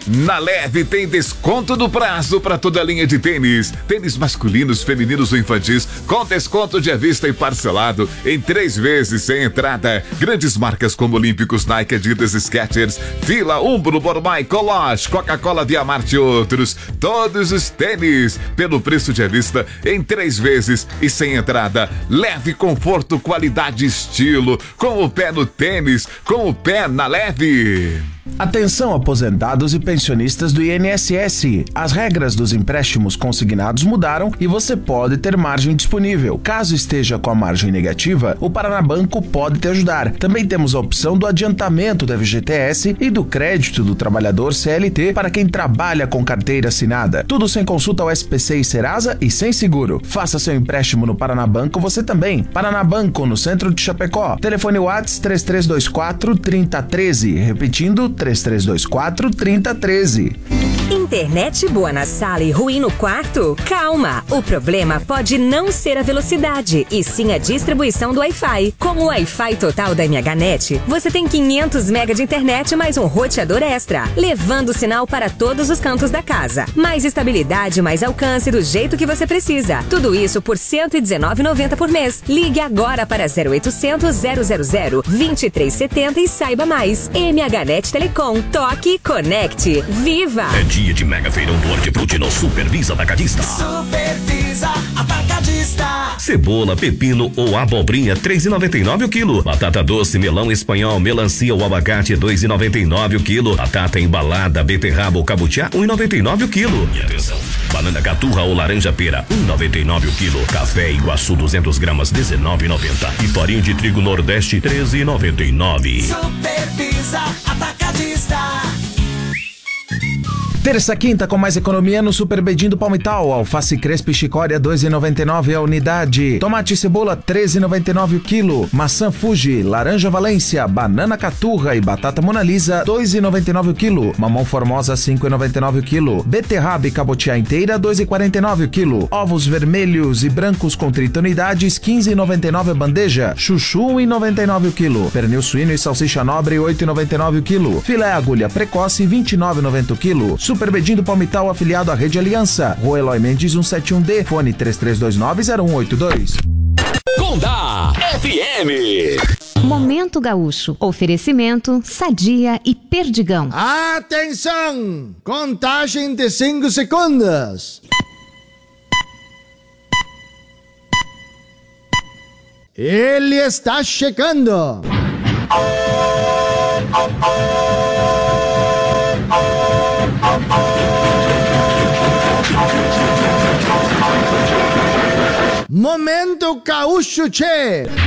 Na Leve tem desconto do prazo para toda a linha de tênis. Tênis masculinos, femininos ou infantis com desconto de à vista e parcelado em 3 vezes sem entrada. Grandes marcas como Olímpicos, Nike, Adidas, Skechers, Fila, Umbro, Bormai, Coloche, Coca-Cola, Via Marte e outros. Todos os tênis pelo preço de à vista em 3 vezes e sem entrada. Leve, conforto, qualidade e estilo. Com o pé no tênis, com o pé na Leve. Atenção, aposentados e pensionistas do INSS. As regras dos empréstimos consignados mudaram e você pode ter margem disponível. Caso esteja com a margem negativa, o Paraná Banco pode te ajudar. Também temos a opção do adiantamento do FGTS e do crédito do trabalhador CLT para quem trabalha com carteira assinada. Tudo sem consulta ao SPC e Serasa e sem seguro. Faça seu empréstimo no Paraná Banco você também. Paraná Banco, no centro de Chapecó. Telefone WhatsApp 3324-3013. Repetindo, 3324-3013. Internet boa na sala e ruim no quarto? Calma! O problema pode não ser a velocidade, e sim a distribuição do Wi-Fi. Com o Wi-Fi total da MHNet, você tem 500 MB de internet mais um roteador extra, levando o sinal para todos os cantos da casa. Mais estabilidade, mais alcance do jeito que você precisa. Tudo isso por R$ 119,90 por mês. Ligue agora para 0800 000 2370 e saiba mais. MHNet Telecom. Toque e conecte. Viva! É dia de mega feirão do Hortifruti no Supervisa Atacadista. Supervisa Atacadista. Cebola, pepino ou abobrinha, R$ 3,99 o quilo. Batata doce, melão espanhol, melancia ou abacate, R$ 2,99 o quilo. Batata embalada, beterraba ou cabutiá, R$ 1,99 o quilo. E atenção, banana caturra ou laranja pera, R$ 1,99 o quilo. Café Iguaçu 200 gramas, R$ 19,90. E farinha de trigo Nordeste, R$ 13,99. Supervisa Atacadista. Terça, quinta com mais economia no Super Bedim do Palmital. Alface Crespa e Chicória, R$ 2,99 a unidade. Tomate e cebola, R$ 13,99 o quilo. Maçã Fuji, laranja Valência, banana Caturra e batata Mona Lisa, R$ 2,99 o quilo. Mamão Formosa, R$ 5,99 o quilo. Beterraba e cabotiá inteira, R$ 2,49 o quilo. Ovos vermelhos e brancos com 30 unidades, R$ 15,99 a bandeja. Chuchu, R$ 1,99 o quilo. Pernil suíno e salsicha nobre, R$ 8,99 o quilo. Filé agulha precoce, R$ 29,90 o quilo. Super Bedim do Palmital, afiliado à Rede Aliança. Rua Eloy Mendes 171D, fone 3329-0182. Condá FM. Momento Gaúcho. Oferecimento Sadia e Perdigão. Atenção! Contagem de 5 segundos. Ele está chegando. Momento Gaúcho, che!